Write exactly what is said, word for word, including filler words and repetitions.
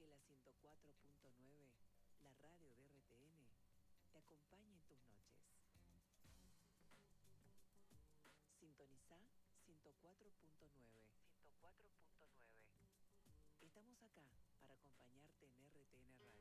Que la ciento cuatro punto nueve, la radio de R T N, te acompañe en tus noches. Sintoniza ciento cuatro punto nueve. ciento cuatro punto nueve. Estamos acá para acompañarte en R T N Radio.